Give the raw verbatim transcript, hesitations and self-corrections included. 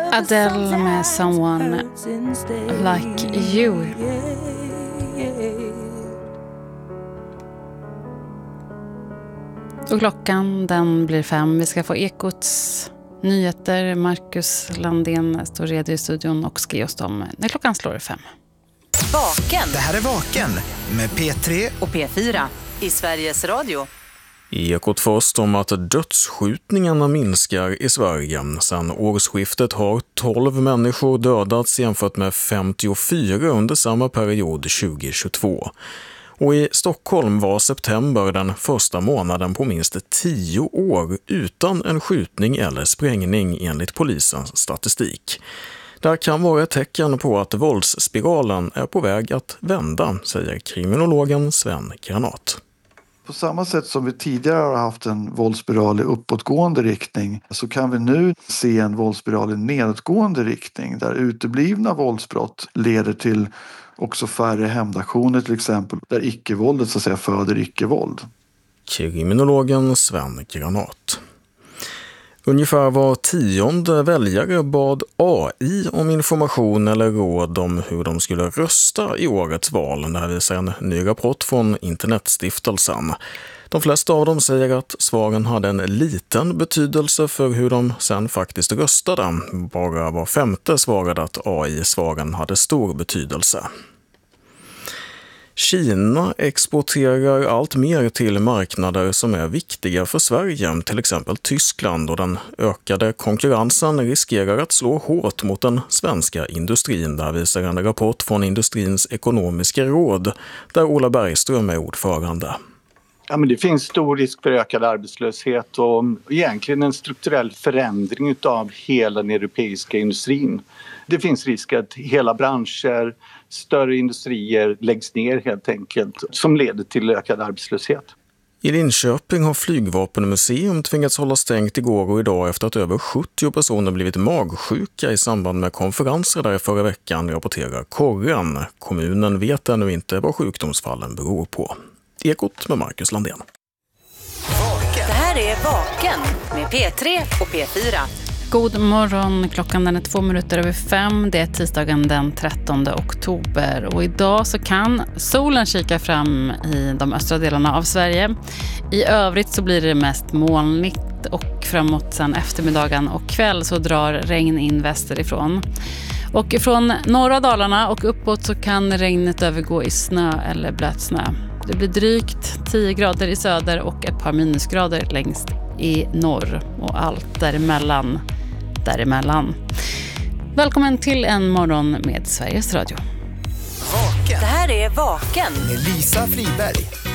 Adele med Someone Like You. Och klockan den blir fem. Vi ska få Ekots nyheter. Marcus Landén står redo i studion och ska ge oss dem när klockan slår fem. Vaken. Det här är Vaken med P tre och P fyra i Sveriges Radio. Ekot först om att dödsskjutningarna minskar i Sverige. Sedan årsskiftet har tolv människor dödats jämfört med femtiofyra under samma period tjugohundratjugotvå. Och i Stockholm var september den första månaden på minst tio år utan en skjutning eller sprängning enligt polisens statistik. Det här kan vara ett tecken på att våldsspiralen är på väg att vända, säger kriminologen Sven Granat. På samma sätt som vi tidigare har haft en våldsspiral i uppåtgående riktning så kan vi nu se en våldsspiral i nedåtgående riktning där uteblivna våldsbrott leder till också färre hämndaktioner till exempel, där icke-våldet så att säga föder icke-våld. Kriminologen Sven Granat. Ungefär var tionde väljare bad A I om information eller råd om hur de skulle rösta i årets val. Det här visar en ny rapport från Internetstiftelsen. De flesta av dem säger att svaren hade en liten betydelse för hur de sen faktiskt röstade. Bara var femte svarade att A I-svaren hade stor betydelse. Kina exporterar allt mer till marknader som är viktiga för Sverige, till exempel Tyskland, och den ökade konkurrensen riskerar att slå hårt mot den svenska industrin. Där visar en rapport från Industrins ekonomiska råd där Ola Bergström är ordförande. Ja, men det finns stor risk för ökad arbetslöshet och egentligen en strukturell förändring av hela den europeiska industrin. Det finns risk att hela branscher, större industrier läggs ner helt enkelt, som leder till ökad arbetslöshet. I Linköping har Flygvapenmuseum tvingats hålla stängt igår och idag efter att över sjuttio personer blivit magsjuka i samband med konferenser där förra veckan, rapporterar Korren. Kommunen vet ännu inte vad sjukdomsfallen beror på. Ekot med Marcus Landén. Det här är Vaken med P tre och P fyra. God morgon, klockan den är två minuter över fem. Det är tisdagen den trettonde oktober. Och idag så kan solen kika fram i de östra delarna av Sverige. I övrigt så blir det mest molnigt och framåt sen eftermiddagen och kväll så drar regn in västerifrån. Och från norra Dalarna och uppåt så kan regnet övergå i snö eller blötsnö. Det blir drygt tio grader i söder och ett par minusgrader längst i norr och allt däremellan, däremellan. Välkommen till en morgon med Sveriges Radio. Vaken. Det här är Vaken med Lisa Friberg.